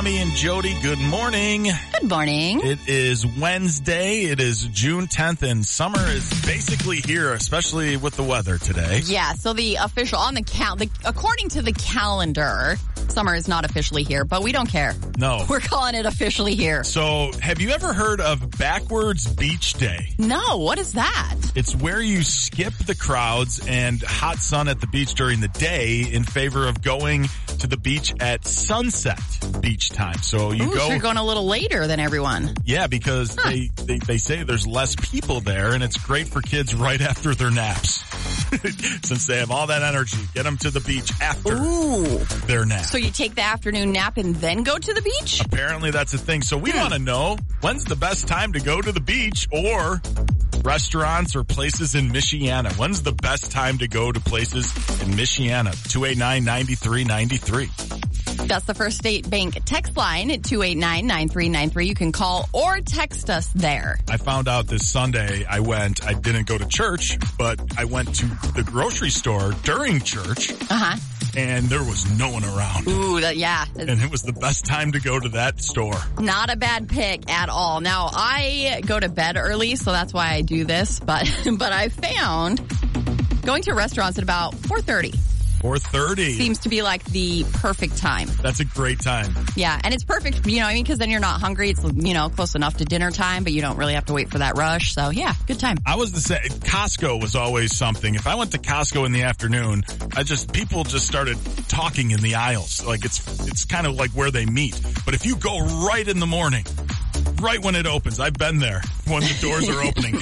Tommy and Jody, good morning. Good morning. It is Wednesday. It is June 10th, and summer is basically here, especially with the weather today. Yeah, so the official, according to the calendar, summer is not officially here, but we don't care. No. We're calling it officially here. So, have you ever heard of Backwards Beach Day? No, what is that? It's where you skip the crowds and hot sun at the beach during the day in favor of going to the beach at sunset beach time. So you So you're going a little later than everyone. Yeah, because they say there's less people there, and it's great for kids right after their naps. Since they have all that energy, get them to the beach after their nap. So you take the afternoon nap and then go to the beach? Apparently that's a thing. So we want to know, when's the best time to go to the beach or restaurants or places in Michiana? When's the best time to go to places in Michiana? 289-9393. That's the First State Bank text line at 289-9393. You can call or text us there. I found out this Sunday I didn't go to church, but I went to the grocery store during church. Uh-huh. And there was no one around. Ooh, yeah. And it was the best time to go to that store. Not a bad pick at all. Now, I go to bed early, so that's why I do this. But I found going to restaurants at about 4:30. 4:30. Seems to be like the perfect time. That's a great time. Yeah, and it's perfect, because then you're not hungry. It's, close enough to dinner time, but you don't really have to wait for that rush. So, yeah, good time. I was the same. Costco was always something. If I went to Costco in the afternoon, people just started talking in the aisles. Like, it's kind of like where they meet. But if you go right in the morning, right when it opens, I've been there when the doors are opening.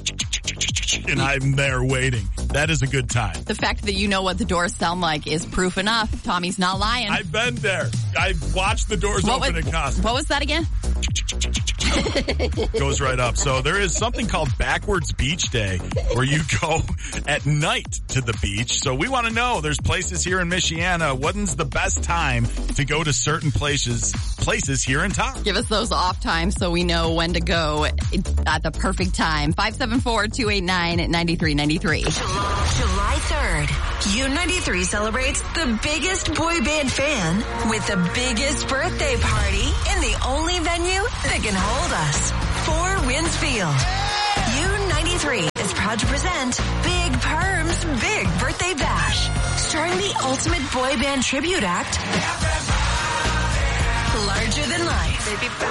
And I'm there waiting. That is a good time. The fact that you know what the doors sound like is proof enough. Tommy's not lying. I've been there. I've watched the doors open at Costco. What was that again? Goes right up. So there is something called Backwards Beach Day where you go at night to the beach. So we want to know, there's places here in Michiana. When's the best time to go to certain places here in town? Give us those off times so we know when to go at the perfect time. 574-289-9393. July 3rd, U93 celebrates the biggest boy band fan with the biggest birthday party in the only venue that can hold us. 4 Winds Field. U93 is proud to present Big Perm's Big Birthday Bash, starring the ultimate boy band tribute act, Larger Than Life.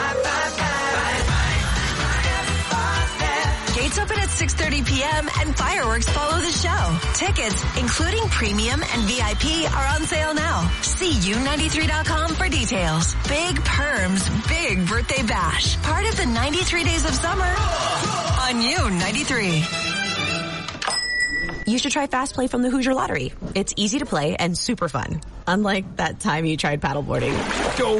Gates open at 6:30 p.m. and fireworks follow the show. Tickets, including premium and VIP, are on sale now. See U93.com for details. Big Perm's Big Birthday Bash. Part of the 93 Days of Summer on U93. You should try Fast Play from the Hoosier Lottery. It's easy to play and super fun. Unlike that time you tried paddleboarding. Go.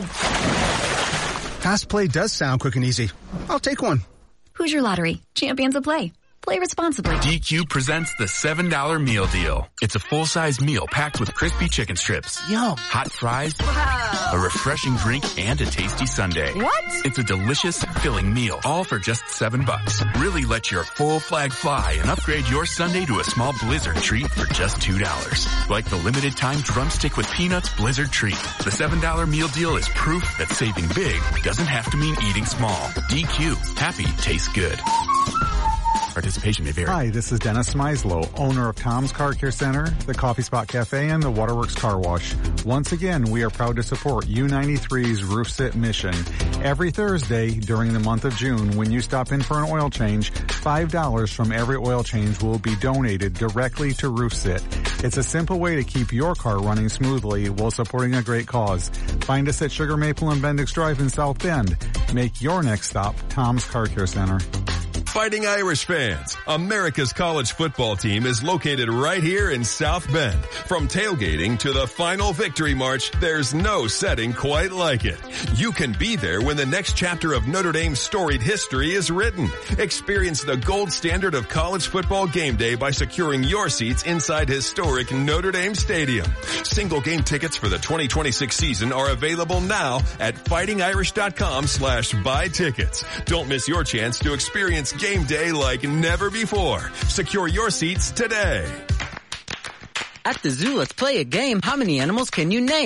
Fast Play does sound quick and easy. I'll take one. Hoosier Lottery. Champions of play. Play responsibly. DQ presents the $7 meal deal. It's a full-size meal packed with crispy chicken strips. Yum. Hot fries. Wow. A refreshing drink and a tasty sundae. What? It's a delicious, filling meal, all for just $7. Really let your full flag fly and upgrade your sundae to a small Blizzard treat for just $2. Like the limited time drumstick with peanuts Blizzard treat. The $7 meal deal is proof that saving big doesn't have to mean eating small. DQ. Happy tastes good. Participation may vary. Hi, this is Dennis Smyslow, owner of Tom's Car Care Center, the Coffee Spot Cafe, and the Waterworks Car Wash. Once again, we are proud to support U93's Roof Sit mission. Every Thursday during the month of June, when you stop in for an oil change, $5 from every oil change will be donated directly to Roof Sit. It's a simple way to keep your car running smoothly while supporting a great cause. Find us at Sugar Maple and Bendix Drive in South Bend. Make your next stop Tom's Car Care Center. Fighting Irish fans, America's college football team is located right here in South Bend. From tailgating to the final victory march, there's no setting quite like it. You can be there when the next chapter of Notre Dame's storied history is written. Experience the gold standard of college football game day by securing your seats inside historic Notre Dame Stadium. Single game tickets for the 2026 season are available now at fightingirish.com/buy tickets. Don't miss your chance to experience game day like never before. Secure your seats today. At the zoo, let's play a game. How many animals can you name?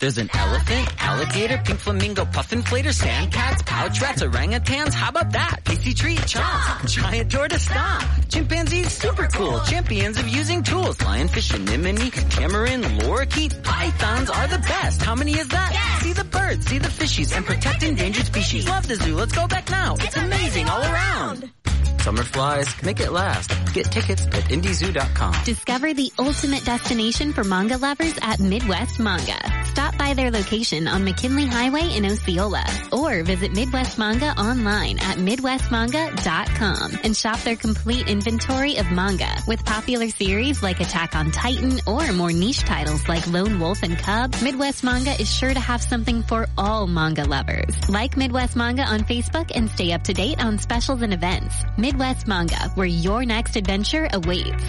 There's an elephant, alligator, pink flamingo, puffin-flater, sand cats, pouch rats, orangutans. How about that? Tasty treat, chomp. Giant tortoise, stomp. Chimpanzees, super cool. Champions of using tools. Lionfish, anemone, tamarin, lorikeet. Pythons are the best. How many is that? Yes. See the birds, see the fishies, and protect endangered species. Love the zoo. Let's go back now. It's amazing all around. Summer flies, make it last. Get tickets at IndieZoo.com. Discover the ultimate destination for manga lovers at Midwest Manga. Stop by their location on McKinley Highway in Osceola or visit Midwest Manga online at MidwestManga.com and shop their complete inventory of manga with popular series like Attack on Titan or more niche titles like Lone Wolf and Cub. Midwest Manga is sure to have something for all manga lovers. Like Midwest Manga on Facebook and stay up to date on specials and events. Midwest Manga, where your next adventure awaits.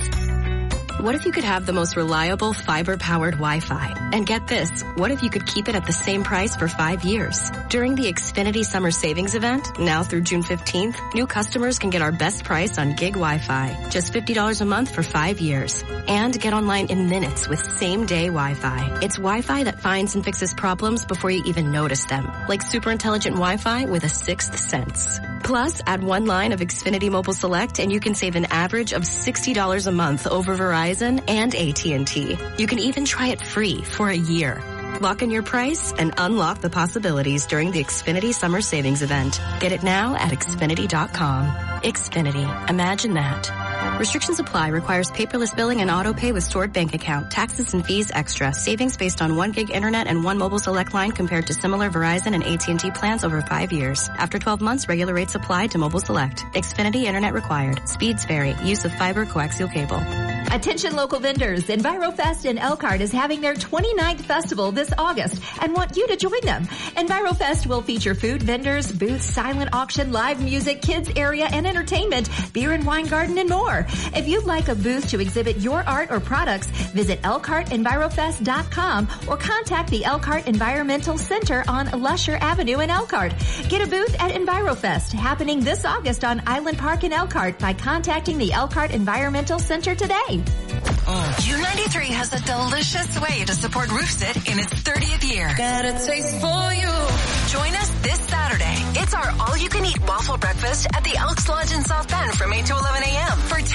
What if you could have the most reliable fiber-powered Wi-Fi? And get this, what if you could keep it at the same price for 5 years? During the Xfinity Summer Savings Event, now through June 15th, new customers can get our best price on gig Wi-Fi. Just $50 a month for 5 years. And get online in minutes with same-day Wi-Fi. It's Wi-Fi that finds and fixes problems before you even notice them. Like super intelligent Wi-Fi with a sixth sense. Plus, add one line of Xfinity Mobile Select and you can save an average of $60 a month over Verizon and AT&T. You can even try it free for a year. Lock in your price and unlock the possibilities during the Xfinity Summer Savings Event. Get it now at Xfinity.com. Xfinity. Imagine that. Restrictions apply. Requires paperless billing and auto pay with stored bank account. Taxes and fees extra. Savings based on 1 gig internet and 1 mobile select line compared to similar Verizon and AT&T plans over 5 years. After 12 months, regular rates apply to mobile select. Xfinity internet required. Speeds vary. Use of fiber coaxial cable. Attention local vendors. EnviroFest in Elkhart is having their 29th festival this August and want you to join them. EnviroFest will feature food vendors, booths, silent auction, live music, kids area and entertainment, beer and wine garden and more. If you'd like a booth to exhibit your art or products, visit ElkhartEnvirofest.com or contact the Elkhart Environmental Center on Lusher Avenue in Elkhart. Get a booth at EnviroFest happening this August on Island Park in Elkhart by contacting the Elkhart Environmental Center today. U93 has a delicious way to support Roofsit in its 30th year. Got a taste for you. Join us this Saturday. It's our all-you-can-eat waffle breakfast at the Elks Lodge in South Bend from 8 to 11 a.m. for